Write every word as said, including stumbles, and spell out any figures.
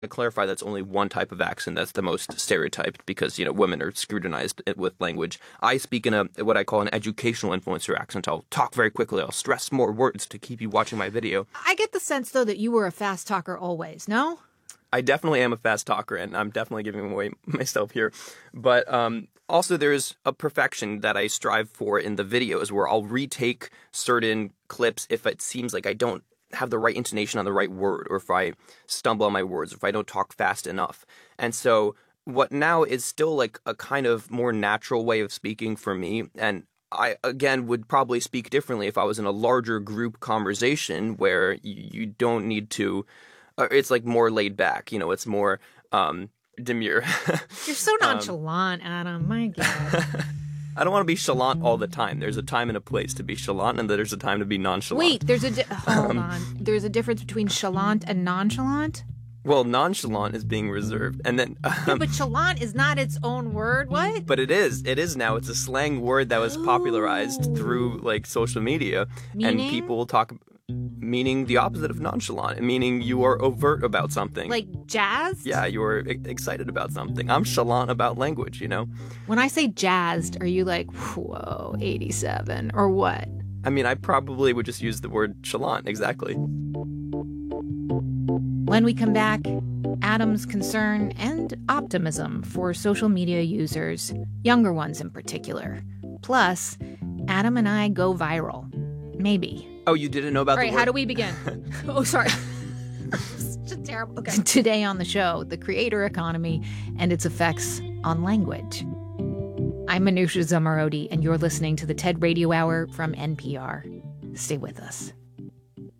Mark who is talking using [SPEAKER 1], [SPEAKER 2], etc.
[SPEAKER 1] To clarify, that's only one type of accent that's the most stereotyped because, you know, women are scrutinized with language. I speak in a what I call an educational influencer accent. I'll talk very quickly. I'll stress more words to keep you watching my video.
[SPEAKER 2] I get the sense, though, that you were a fast talker always, no?
[SPEAKER 1] I definitely am a fast talker, and I'm definitely giving away myself here. But um, also there's a perfection that I strive for in the videos where I'll retake certain clips if it seems like I don't have the right intonation on the right word, or if I stumble on my words, or if I don't talk fast enough. And so what now is still like a kind of more natural way of speaking for me. And I, again, would probably speak differently if I was in a larger group conversation where you, you don't need to, uh, it's like more laid back, you know, it's more um, demure.
[SPEAKER 2] You're so nonchalant, um, Adam. My God.
[SPEAKER 1] I don't want to be chalant all the time. There's a time and a place to be chalant, and there's a time to be nonchalant.
[SPEAKER 2] Wait, there's a di- hold on. There's a difference between chalant and nonchalant?
[SPEAKER 1] Well, nonchalant is being reserved, and then um,
[SPEAKER 2] yeah, but chalant is not its own word. What?
[SPEAKER 1] But it is. It is now. It's a slang word that was popularized
[SPEAKER 2] oh.
[SPEAKER 1] through like social media,
[SPEAKER 2] meaning?
[SPEAKER 1] and people will talk. Meaning the opposite of nonchalant, meaning you are overt about something.
[SPEAKER 2] Like jazzed?
[SPEAKER 1] Yeah, you're e- excited about something. I'm chalant about language, you know?
[SPEAKER 2] When I say jazzed, are you like, whoa, eighty-seven, or what?
[SPEAKER 1] I mean, I probably would just use the word chalant, exactly.
[SPEAKER 2] When we come back, Adam's concern and optimism for social media users, younger ones in particular. Plus, Adam and I go viral. Maybe.
[SPEAKER 1] Oh, you didn't know about
[SPEAKER 2] All right,
[SPEAKER 1] the word?
[SPEAKER 2] How do we begin? oh, sorry. It's just terrible. Okay. Today on the show, the creator economy and its effects on language. I'm Manusha Zamarodi, and you're listening to the TED Radio Hour from N P R. Stay with us.